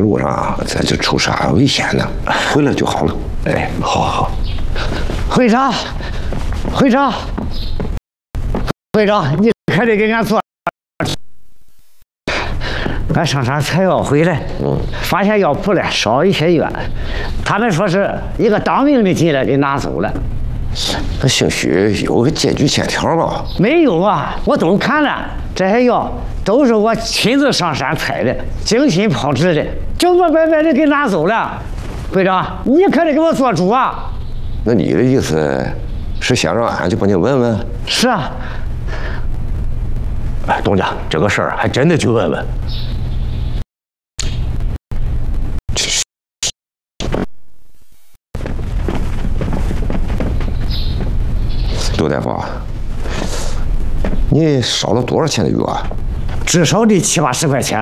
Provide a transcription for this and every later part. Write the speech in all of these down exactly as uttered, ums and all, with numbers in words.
路上啊，咱就出啥危险呢？回来就好了。哎，好好。 会长，会长，会长，你可得给俺做。俺上山采药回来，嗯，发现药铺里少一些药，他们说是一个当兵的进来给拿走了。 那兴许有个检举欠条吧？ 没有啊，我都看了，这些药都是我亲自上山采的，精心炮制的，就我白白的给拿走了。会长，你可得给我做主啊！ 那你的意思是想让俺去帮你问问？ 是啊。 哎，东家，这个事儿还真得去问问。 杜大夫，你烧了多少钱的药啊？ 至少得七八十块钱。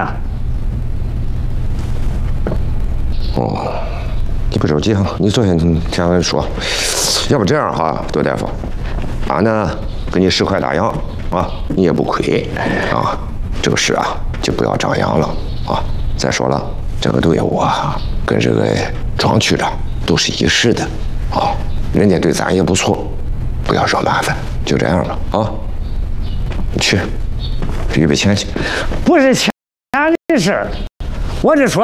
哦，你不着急哈，你昨天听俺说，要不这样哈，杜大夫，俺呢给你十块大洋啊，你也不亏啊。这个事啊就不要张扬了啊。再说了，这个队伍啊跟这个庄区长都是一市的啊，人家对咱也不错。不要惹麻烦，就这样了啊！你去，预备钱去。 不是钱的事儿，我是说，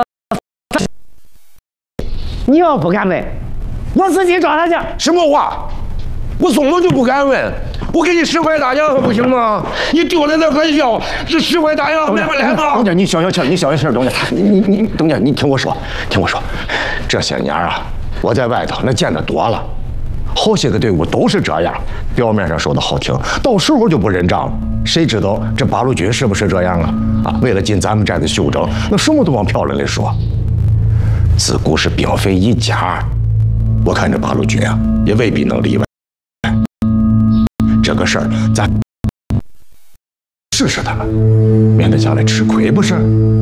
你要不敢问，我自己找他去。 什么话？我怎么就不敢问？我给你十块大洋还不行吗？你丢了那个药，这十块大洋买不来吗？ 东家，你消消气，你消消气，东家，你你你，东家，你听我说，听我说，这些年啊，我在外头那见得多了。好些个队伍都是这样，表面上说的好听，到时候就不认账了。谁知道这八路军是不是这样啊？啊，为了进咱们寨的休整，那什么都往漂亮里说。自古是兵非一家，我看这八路军啊，也未必能例外。这个事儿，咱试试他们，免得将来吃亏，不是？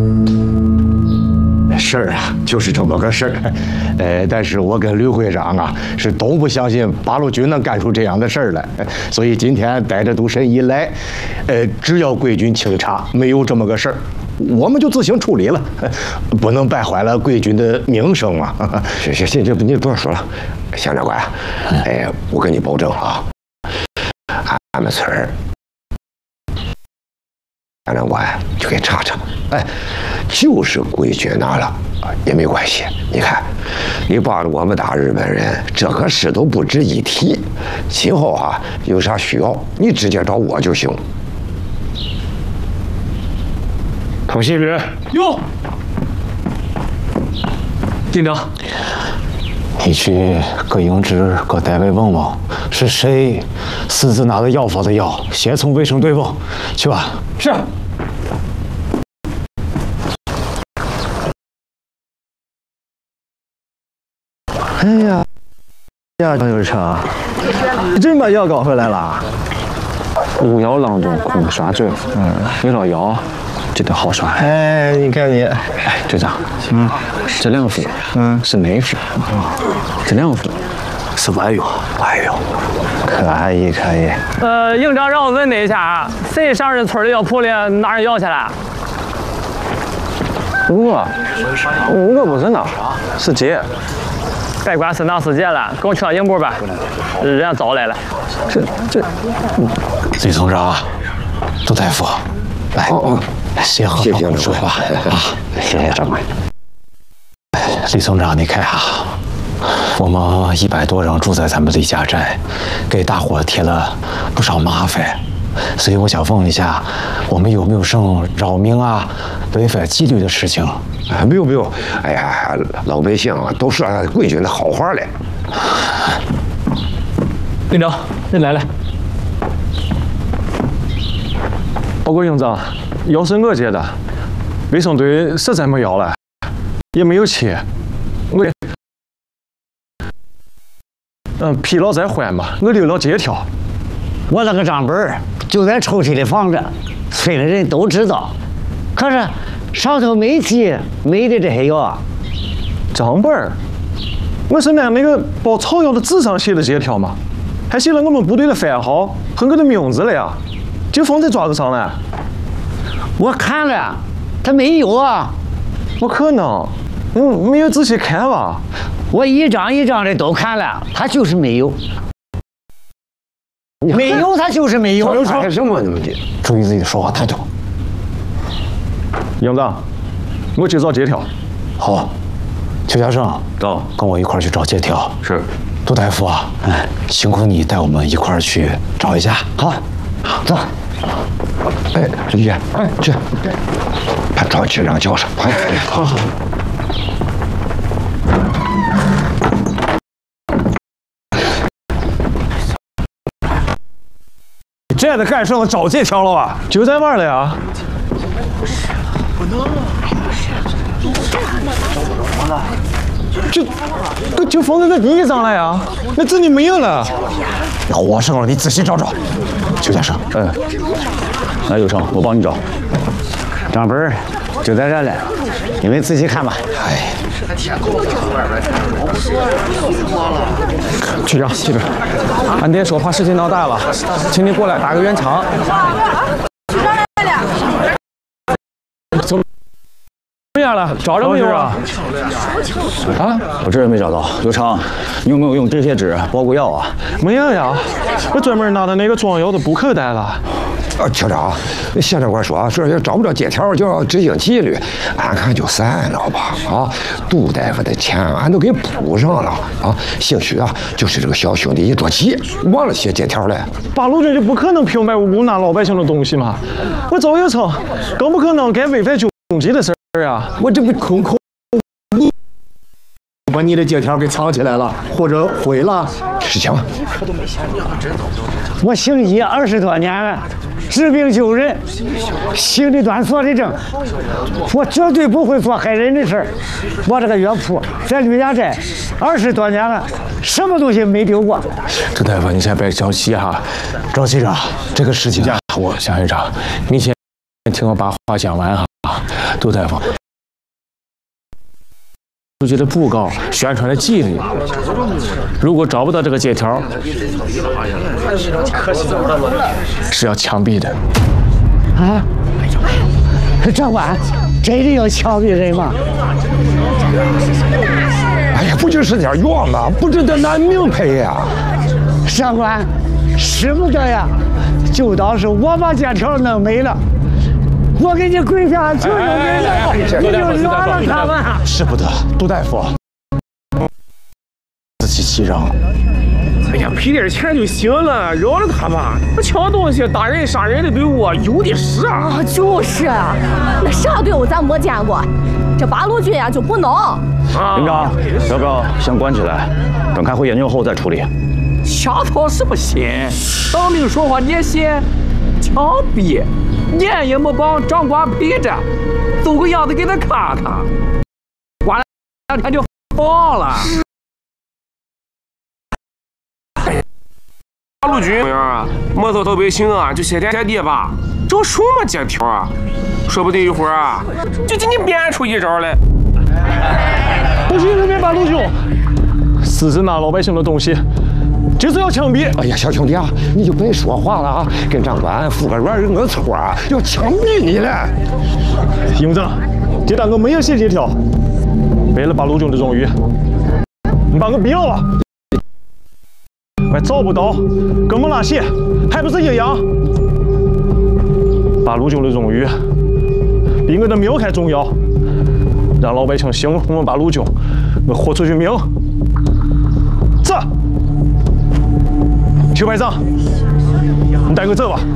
事儿啊，就是这么个事儿，呃，但是我跟吕会长啊是都不相信八路军能干出这样的事儿来，所以今天带着杜神一来，呃，只要贵军清查没有这么个事儿，我们就自行处理了，不能败坏了贵军的名声嘛。 行行行，这你不要说了，乡长官，哎，我跟你保证啊，俺们村儿。乡长官就给查查，哎，就是规矩拿了也没关系。你看，你帮着我们打日本人，这个事都不值一提。今后啊，有啥需要，你直接找我就行。 通信旅哟，警长， 你去各营支、各单位问问，是谁私自拿的药房的药，先从卫生队问，去吧。 是。 哎呀，呀，张有成，你真把药搞回来了？ 五幺郎中空刷针，嗯，为了药，这得好刷。 哎，你看你， 哎，队长，嗯，这两副，嗯，是内服，这两副是外药，外药。 可以可以。 呃，营长让我问你一下，谁上人村的药铺里拿人药去了？ 我，我不是呢，是姐。 别管是哪是姐了，跟我去到营部吧，人家找来了。 这这， 李总长，杜大夫，来， 哦哦， 先喝谢谢口水吧。啊， 谢谢长官。 李总长，你看啊，我们一百多人住在咱们李家寨，给大伙添了不少麻烦，所以我想问一下，我们有没有什么扰民啊、违反纪律的事情？ 啊，没有没有，哎呀，老百姓啊都说贵军的好话嘞。 营长，人来了。 报告营长，药是我接的，卫生队实在没药了，也没有切，我嗯疲劳再换嘛，我留了借条。 我那个账本就在抽屉里放着，村里人都知道。可是上头没记没的这些药。 账本儿，我是按那个包草药的纸上写的借条嘛，还写了我们部队的番号和我的名字了呀，就放在桌子上了。 我看了，他没有啊。 不可能， 嗯，没有仔细看吧？ 我一张一张的都看了，他就是没有，没有他就是没有。 有什么那么的？ 注意自己的说话态度。 营长，我去找借条。 好，邱家胜， 到， 跟我一块儿去找借条。 是。 杜大夫啊，哎，辛苦你带我们一块儿去找一下。 好，走。 哎，李姐，哎，去，把找局长叫上。哎，好好。 这得干什么？找借条了吧？就在玩了呀。就都就放在这地上了呀，那这里没有了。 要我胜了，你仔细找找。邱家胜， 嗯，来有成，我帮你找。 账本儿就在这了，你们仔细看吧。 哎， 局长，这边，俺爹说怕事情闹大了，请你过来打个圆场。怎么样了？找着没有啊？ 啊，我这也没找到。刘成，你有没有用止血脂包过药啊？ 没有呀，我专门拿的那个装药的布口袋了。 啊，局长，县长官说啊，这要找不着借条就要执行纪律，俺看就散了吧。啊，杜大夫的钱俺都给补上了啊，兴许啊，就是这个小兄弟一着急忘了写借条了。 八路军就不可能平白无故拿老百姓的东西嘛，我赵有成更不可能干违反军纪的事儿啊！ 我这不空口。 把你的借条给藏起来了，或者毁了。 事情， 我行医二十多年了，治病救人，心里端坐的正，我绝对不会做害人的事儿。我这个药铺在吕家寨二十多年了，什么东西没丢过。 杜大夫，你先别着急哈。 赵局长，这个事情啊， 我向院长，你先听我把话讲完哈。杜大夫。出去的布告宣传的纪律，如果找不到这个借条，是要枪毙的。 啊，长官，真的要枪毙人吗？ 哎呀，不就是点药吗？不值得拿命赔呀！ 长官，使不得呀，就当是我把借条弄没了。我给你跪下求求你了，你就饶了他们。 使不得，杜大夫，自欺欺人。 哎呀，赔点钱就行了，饶了他吧。那抢东西、打人、杀人的队伍有的是啊。 啊，就是啊，那啥队伍咱没见过，这八路军呀就不能。 营长，要不要先关起来，等开会研究后再处理？ 瞎操什么心？当兵说话念心，枪毙。年也没帮长官陪着，走个样子给他看看，关两天就放了。八路军啊，没头老百姓啊，就谢天谢地吧，找什么借条啊？说不定一会儿啊，就给你编出一招来。 不许人民八路军私自拿老百姓的东西，就是要枪毙！ 哎呀，小兄弟啊，你就别说话了啊，跟长官服个软认个错啊，要枪毙你了！ 营长，这两个没有写借条，为了八路军的荣誉，你把我毙了！我找不到，跟没拉血，还不是一样？八路军的荣誉比我的命还重要，让老百姓信我们八路军，我豁出去命！走！邱排长，你带我走吧。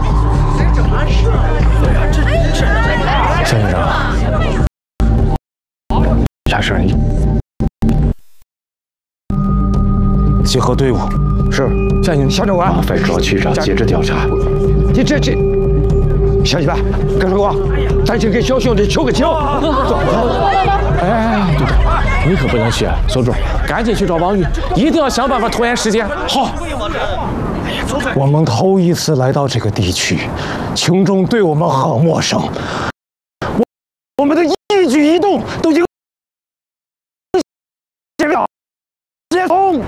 孙院长，下事你集合队伍。 是，小心，小长官， 马飞抓局长接着调查。 你这这，小鸡巴，跟着我，咱去给小兄弟求个情。走。 哎哎，对对，你可不能去，守住，赶紧去找王宇，一定要想办法拖延时间。 好。我们头一次来到这个地区，群众对我们很陌生，我我们的一举一动都影响了接通，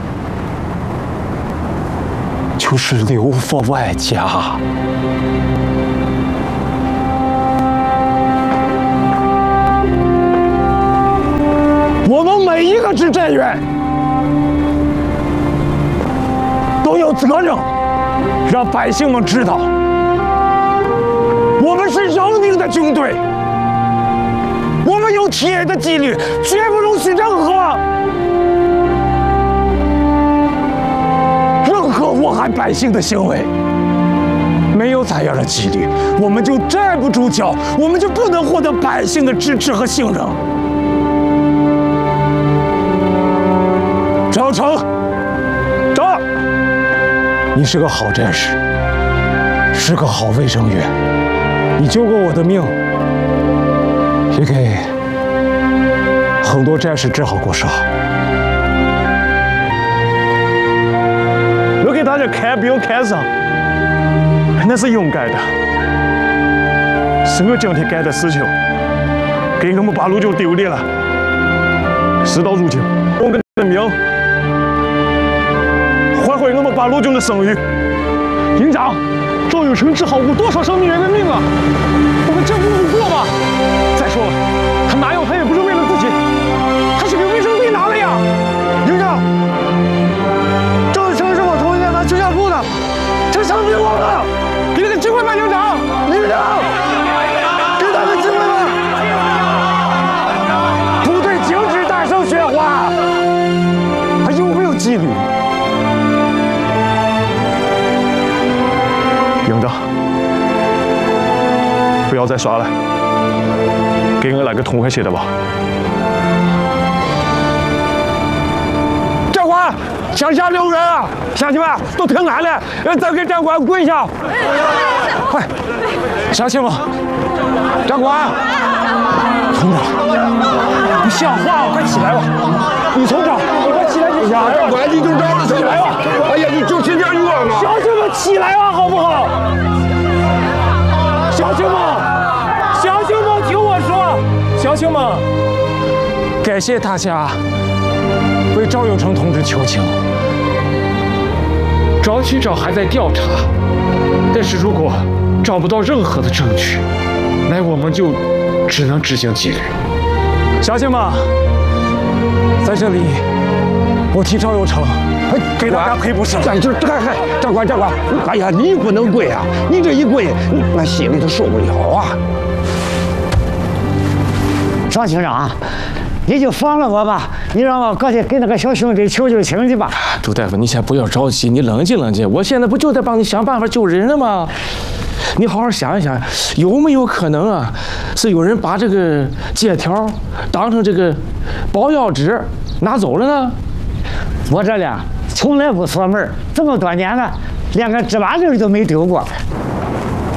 就是留佛外家。 的是战员，都有责任让百姓们知道，我们是人民的军队，我们有铁的纪律，绝不容许任何任何祸害百姓的行为。没有这样的纪律，我们就站不住脚，我们就不能获得百姓的支持和信任。张成，张，你是个好战士，是个好卫生员，你救过我的命，也给很多战士治好过伤。我给大家看病看伤。那是应该的，是我今天干的事情，给我们八路军丢脸了。事到如今，我们的命换回我们八路军的声誉。营长，赵有成治好过多少伤病员的命啊？我们这不不过吧？再说了，他拿药他也不是为了自己，他是给卫生队拿的呀。营长，赵有成是我同学拿救驾部的，他伤病我了。给他个机会吧，营长！营长，给他个机会吧！部队停止大声喧哗，还有没有纪律？营长，不要再耍了，给我来个痛快些的吧。长官，乡下留人啊！乡亲们都听俺的，让咱给长官跪下！快，乡亲们，长官，从长，你像话吗？快起来吧！你从长，你快起来！你呀，长官，你就这样起来吧！哎呀，你就这点冤嘛！乡亲们起来吧，好不好？乡亲们，乡亲们，听我说，乡亲们，感谢大家为赵有成同志求情。赵局长还在调查，但是如果找不到任何的证据，那我们就只能执行纪律。乡亲们，在这里，我替赵有成给大家赔不是。 哎，这这还长官长官，哎呀，你不能跪啊！你这一跪，俺心里头受不了啊！ 张厅长，你就放了我吧，你让我过去给那个小兄弟求求情去吧。 朱大夫，你先不要着急，你冷静冷静。我现在不就在帮你想办法救人了吗？你好好想一想，有没有可能啊，是有人把这个借条当成这个包药纸拿走了呢？ 我这俩从来不锁门，这么多年了，连个芝麻粒都没丢过。